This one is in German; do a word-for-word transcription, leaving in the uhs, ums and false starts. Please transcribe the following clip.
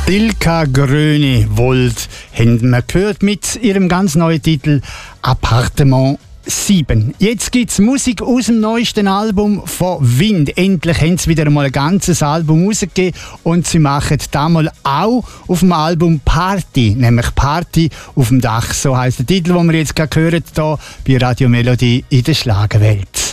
Ilka Grönewold haben wir gehört mit ihrem ganz neuen Titel Appartement sieben. Jetzt gibt es Musik aus dem neuesten Album von Wind. Endlich haben sie wieder einmal ein ganzes Album rausgegeben und sie machen damals auch auf dem Album Party, nämlich Party auf dem Dach. So heisst der Titel, den wir jetzt gerade hören, hier bei Radio Melodie in der Schlagerwelt.